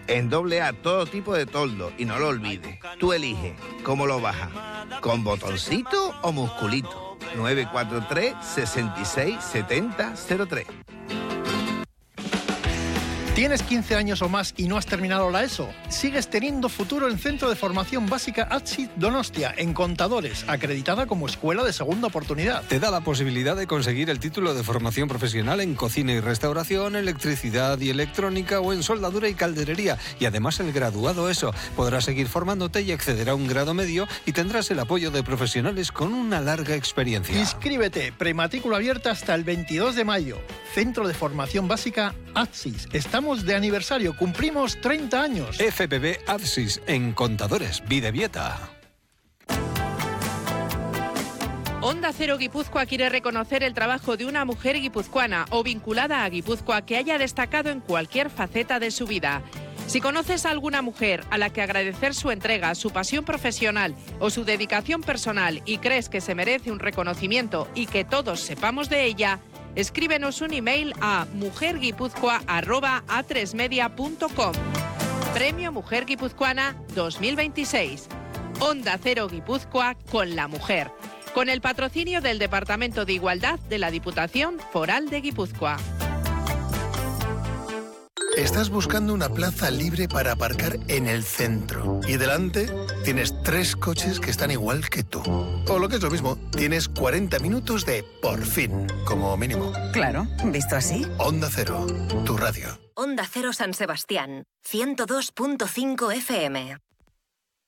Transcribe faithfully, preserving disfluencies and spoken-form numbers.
En doble A todo tipo de toldo y no lo olvides. Tú eliges cómo lo bajas, con botoncito o musculito. nueve cuatro tres, seis seis siete cero cero tres. ¿Tienes quince años o más y no has terminado la ESO? Sigues teniendo futuro en Centro de Formación Básica A T S I Donostia, en Contadores, acreditada como escuela de segunda oportunidad. Te da la posibilidad de conseguir el título de formación profesional en cocina y restauración, electricidad y electrónica o en soldadura y calderería. Y además el graduado ESO. Podrás seguir formándote y acceder a un grado medio y tendrás el apoyo de profesionales con una larga experiencia. Inscríbete, prematrícula abierta hasta el veintidós de mayo. Centro de Formación Básica A T S I. Estamos de aniversario, cumplimos treinta años. F P B A T S I S en Contadores, Bidebieta. Onda Cero Guipúzcoa quiere reconocer el trabajo de una mujer guipuzcoana o vinculada a Guipúzcoa que haya destacado en cualquier faceta de su vida. Si conoces a alguna mujer a la que agradecer su entrega, su pasión profesional o su dedicación personal y crees que se merece un reconocimiento y que todos sepamos de ella, escríbenos un email a mujerguipuzcoa arroba a tres media punto com. Premio Mujer Guipuzcoana dos mil veintiséis. Onda Cero Guipúzcoa con la mujer. Con el patrocinio del Departamento de Igualdad de la Diputación Foral de Guipúzcoa. Estás buscando una plaza libre para aparcar en el centro y delante tienes tres coches que están igual que tú. O lo que es lo mismo, tienes cuarenta minutos de por fin, como mínimo. Claro, visto así. Onda Cero, tu radio. Onda Cero San Sebastián, ciento dos punto cinco F M.